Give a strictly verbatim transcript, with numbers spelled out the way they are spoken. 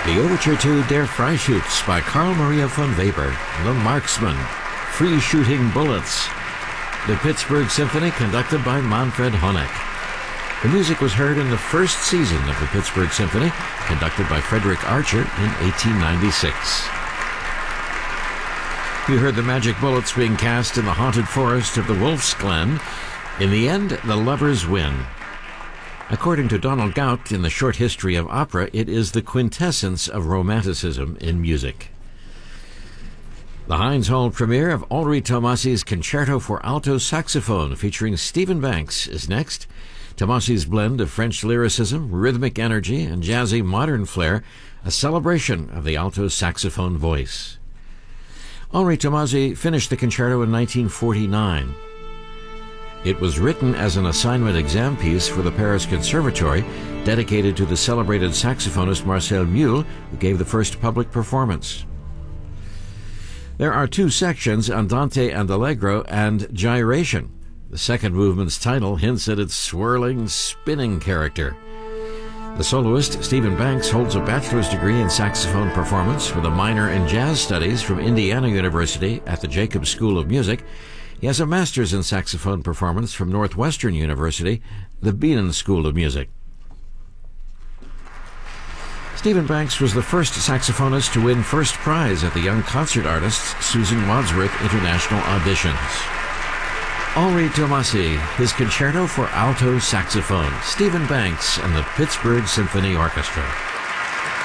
The overture to Der Freischütz by Carl Maria von Weber, The Marksman, Free Shooting Bullets, the Pittsburgh Symphony conducted by Manfred Honeck. The music was heard in the first season of the Pittsburgh Symphony, conducted by Frederick Archer in eighteen ninety-six. You heard the magic bullets being cast in the haunted forest of the Wolf's Glen. In the end, the lovers win. According to Donald Gaut, in the Short History of Opera, it is the quintessence of romanticism in music. The Heinz Hall premiere of Henri Tomasi's Concerto for Alto Saxophone featuring Stephen Banks is next. Tomasi's blend of French lyricism, rhythmic energy, and jazzy modern flair, a celebration of the alto saxophone voice. Henri Tomasi finished the concerto in nineteen forty-nine. It was written as an assignment exam piece for the Paris Conservatory, dedicated to the celebrated saxophonist Marcel Mule, who gave the first public performance. There are two sections, Andante and Allegro and Gyration. The second movement's title hints at its swirling, spinning character. The soloist, Stephen Banks, holds a bachelor's degree in saxophone performance with a minor in jazz studies from Indiana University at the Jacobs School of Music. He has a master's in saxophone performance from Northwestern University, the Bienen School of Music. Stephen Banks was the first saxophonist to win first prize at the Young Concert Artists Susan Wadsworth International Auditions. Henri Tomasi, his Concerto for Alto Saxophone, Stephen Banks and the Pittsburgh Symphony Orchestra.